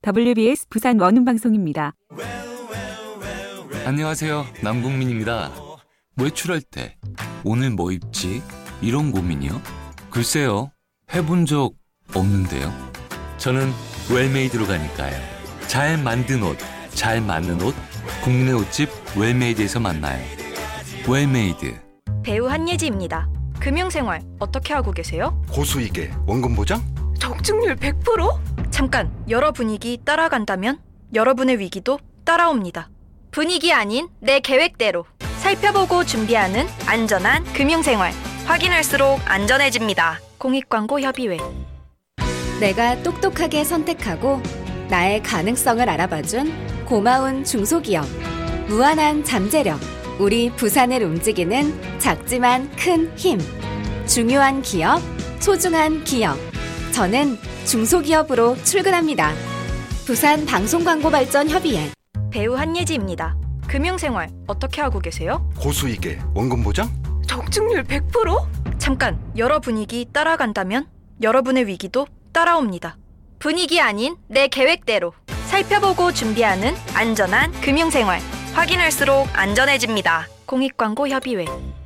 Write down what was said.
WBS 부산 원음방송입니다. 안녕하세요. 남궁민입니다. 외출할 때 오늘 뭐 입지? 이런 고민이요? 글쎄요. 해본 적 없는데요. 저는 웰메이드로 가니까요. 잘 만든 옷, 잘 맞는 옷, 국민의 옷집 웰메이드에서 만나요. 웰메이드. 배우 한예지입니다. 금융생활 어떻게 하고 계세요? 고수익에 원금 보장? 적중률 100%? 잠깐, 여러 분위기 따라간다면 여러분의 위기도 따라옵니다. 분위기 아닌 내 계획대로 살펴보고 준비하는 안전한 금융생활. 확인할수록 안전해집니다. 공익광고협의회. 내가 똑똑하게 선택하고 나의 가능성을 알아봐준 고마운 중소기업. 무한한 잠재력. 우리 부산을 움직이는 작지만 큰 힘. 중요한 기업, 소중한 기업. 저는 중소기업으로 출근합니다. 부산 방송광고발전협의회. 배우 한예지입니다. 금융생활 어떻게 하고 계세요? 고수익에 원금 보장? 적중률 100%? 잠깐, 여러 분위기 따라간다면 여러분의 위기도 따라옵니다. 분위기 아닌 내 계획대로 살펴보고 준비하는 안전한 금융생활. 확인할수록 안전해집니다. 공익광고협의회.